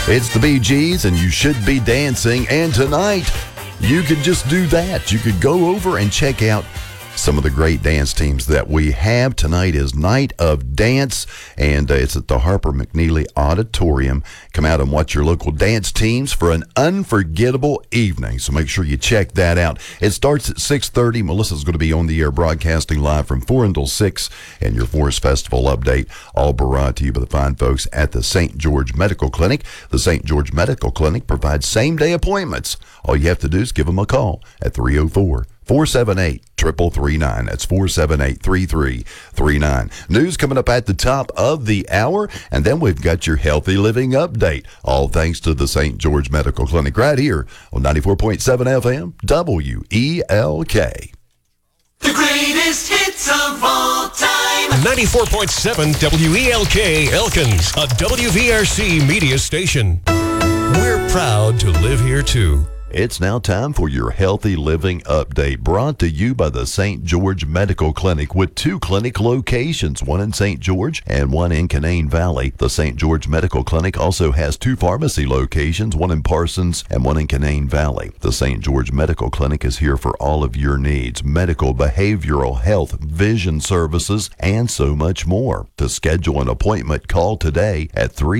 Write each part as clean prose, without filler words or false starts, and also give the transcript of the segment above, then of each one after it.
It's the Bee Gees, and you should be dancing. And tonight, you could just do that. You could go over and check out some of the great dance teams that we have. Tonight is Night of Dance, and it's at the Harper McNeely Auditorium. Come out and watch your local dance teams for an unforgettable evening, so make sure you check that out. It starts at 6:30. Melissa's going to be on the air broadcasting live from 4 until 6, and your Forest Festival update, all brought to you by the fine folks at the St. George Medical Clinic. The St. George Medical Clinic provides same-day appointments. All you have to do is give them a call at 304-478-3339. That's 478-3339. News coming up at the top of the hour, and then we've got your healthy living update, all thanks to the St. George Medical Clinic right here on 94.7 FM WELK. The greatest hits of all time. 94.7 WELK Elkins, a WVRC media station. We're proud to live here too. It's now time for your Healthy Living Update, brought to you by the St. George Medical Clinic, with 2 clinic locations, one in St. George and one in Canaan Valley. The St. George Medical Clinic also has 2 pharmacy locations, one in Parsons and one in Canaan Valley. The St. George Medical Clinic is here for all of your needs: medical, behavioral health, vision services, and so much more. To schedule an appointment, call today at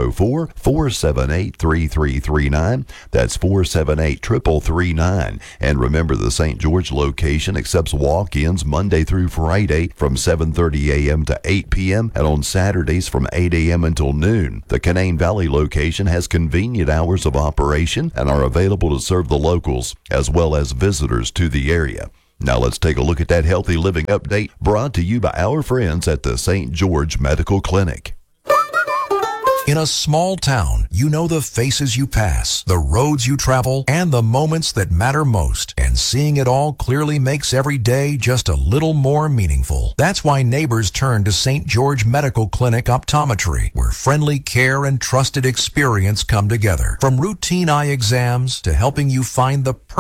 304-478-3339. That's 478-3339. And remember, the St. George location accepts walk-ins Monday through Friday from 7:30 a.m. to 8 p.m. and on Saturdays from 8 a.m. until noon. The Canaan Valley location has convenient hours of operation and are available to serve the locals as well as visitors to the area. Now let's take a look at that Healthy Living Update, brought to you by our friends at the St. George Medical Clinic. In a small town, you know the faces you pass, the roads you travel, and the moments that matter most. And seeing it all clearly makes every day just a little more meaningful. That's why neighbors turn to St. George Medical Clinic Optometry, where friendly care and trusted experience come together. From routine eye exams to helping you find the